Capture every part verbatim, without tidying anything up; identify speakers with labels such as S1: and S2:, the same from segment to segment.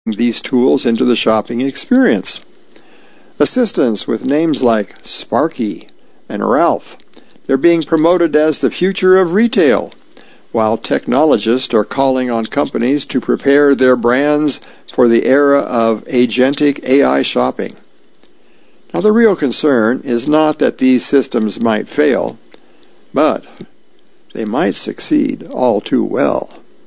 S1: these tools into the shopping experience. Assistants with names like Sparky and Ralph, they're being promoted as the future of retail, while technologists are calling on companies to prepare their brands for the era of agentic A I shopping. Now, the real concern is not that these systems might fail, but they might succeed all too well.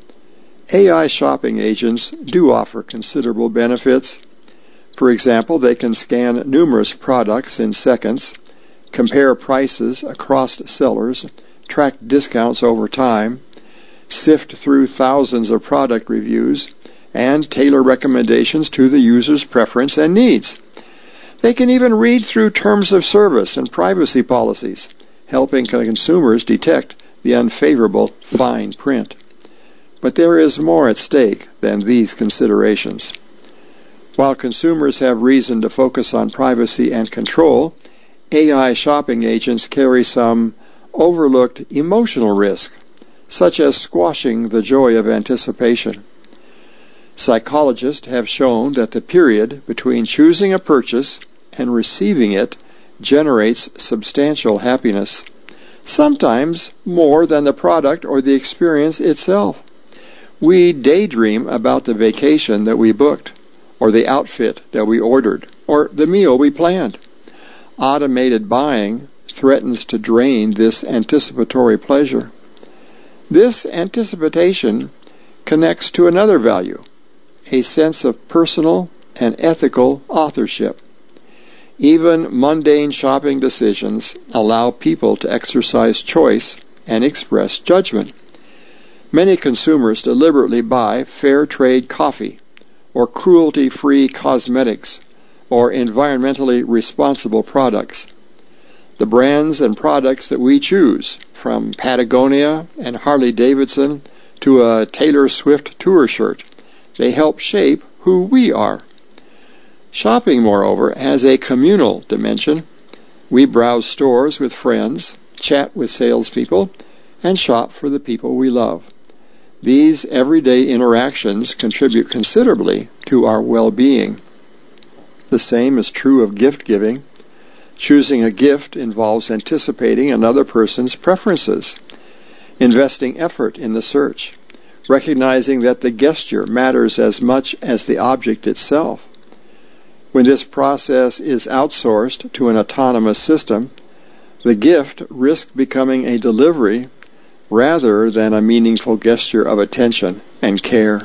S1: A I shopping agents do offer considerable benefits. For example, they can scan numerous products in seconds, compare prices across sellers, track discounts over time, sift through thousands of product reviews, and tailor recommendations to the user's preference and needs. They can even read through terms of service and privacy policies, helping consumers detect the unfavorable fine print. But there is more at stake than these considerations. While consumers have reason to focus on privacy and control, A I shopping agents carry some overlooked emotional risk, such as squashing the joy of anticipation. Psychologists have shown that the period between choosing a purchase and receiving it generates substantial happiness, sometimes more than the product or the experience itself. We daydream about the vacation that we booked, or the outfit that we ordered, or the meal we planned. Automated buying threatens to drain this anticipatory pleasure. This anticipation connects to another value, a sense of personal and ethical authorship. Even mundane shopping decisions allow people to exercise choice and express judgment. Many consumers deliberately buy fair trade coffee, or cruelty-free cosmetics, or environmentally responsible products. The brands and products that we choose, from Patagonia and Harley-Davidson to a Taylor Swift tour shirt, they help shape who we are. Shopping, moreover, has a communal dimension. We browse stores with friends, chat with salespeople, and shop for the people we love. These everyday interactions contribute considerably to our well-being. The same is true of gift giving. Choosing a gift involves anticipating another person's preferences, investing effort in the search, recognizing that the gesture matters as much as the object itself. When this process is outsourced to an autonomous system, the gift risks becoming a delivery rather than a meaningful gesture of attention and care.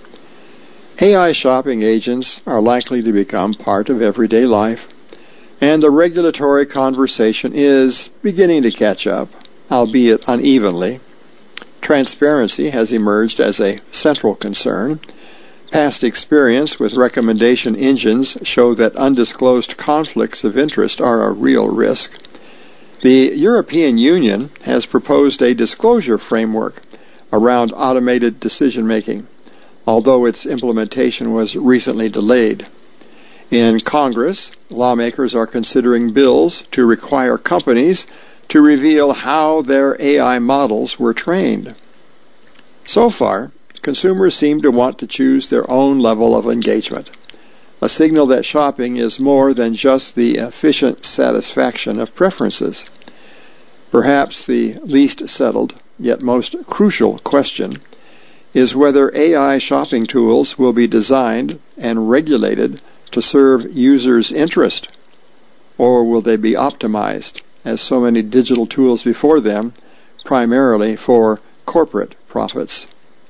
S1: A I shopping agents are likely to become part of everyday life, and the regulatory conversation is beginning to catch up, albeit unevenly. Transparency has emerged as a central concern. Past experience with recommendation engines show that undisclosed conflicts of interest are a real risk. The European Union has proposed a disclosure framework around automated decision-making, although its implementation was recently delayed. In Congress, lawmakers are considering bills to require companies to reveal how their A I models were trained. So far, consumers seem to want to choose their own level of engagement, a signal that shopping is more than just the efficient satisfaction of preferences. Perhaps the least settled, yet most crucial question is whether A I shopping tools will be designed and regulated to serve users' interest, or will they be optimized, as so many digital tools before them, primarily for corporate profits.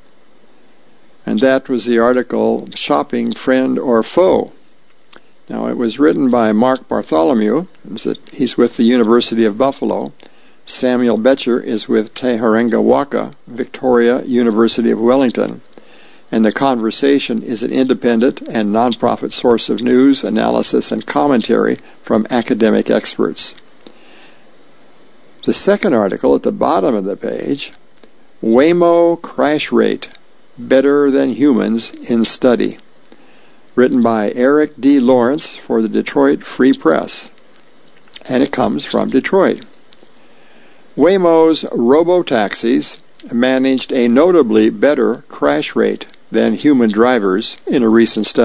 S1: And that was the article, Shopping Friend or Foe. Now, it was written by Mark Bartholomew. He's with the University of Buffalo. Samuel Betcher is with Teharenga Waka, Victoria University of Wellington. And the conversation is an independent and nonprofit source of news, analysis, and commentary from academic experts. The second article at the bottom of the page, Waymo Crash Rate, Better Than Humans in Study, written by Eric D. Lawrence for the Detroit Free Press, and it comes from Detroit. Waymo's robo-taxis managed a notably better crash rate than human drivers in a recent study.